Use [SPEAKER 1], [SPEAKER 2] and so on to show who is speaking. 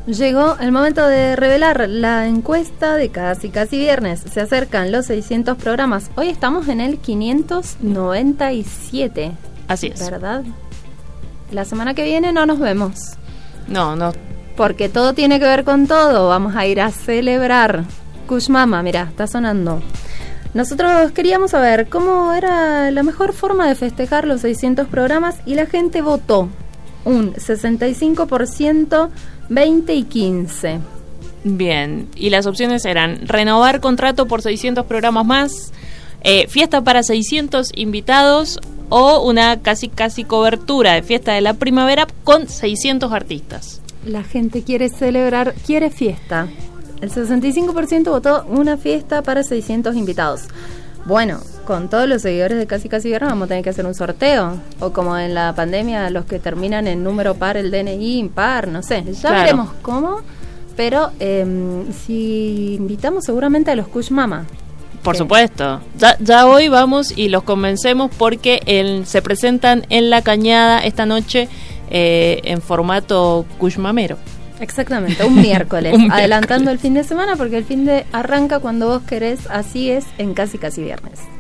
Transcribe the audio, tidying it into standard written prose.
[SPEAKER 1] Llegó el momento de revelar la encuesta de Casi Viernes. Se acercan los 600 programas. Hoy estamos en el 597.
[SPEAKER 2] Así es.
[SPEAKER 1] ¿Verdad? La semana que viene no nos vemos.
[SPEAKER 2] No.
[SPEAKER 1] Porque todo tiene que ver con todo. Vamos a ir a celebrar. Kush Mama, mirá, está sonando. Nosotros queríamos saber cómo era la mejor forma de festejar los 600 programas y la gente votó. Un 65%, 20 y 15.
[SPEAKER 2] Bien, y las opciones eran renovar contrato por 600 programas más, fiesta para 600 invitados o una casi cobertura de fiesta de la primavera con 600 artistas.
[SPEAKER 1] La gente quiere celebrar, quiere fiesta. El 65% votó una fiesta para 600 invitados. Bueno, con todos los seguidores de Casi Viernes vamos a tener que hacer un sorteo. O como en la pandemia, los que terminan en número par, el DNI impar, no sé. Ya veremos cómo. Pero si invitamos seguramente a los Kush Mama.
[SPEAKER 2] Por supuesto. Ya hoy vamos y los convencemos porque se presentan en La Cañada esta noche en formato Kush Mamero.
[SPEAKER 1] Exactamente, un miércoles. Adelantando el fin de semana porque el fin de arranca cuando vos querés. Así es en Casi Viernes.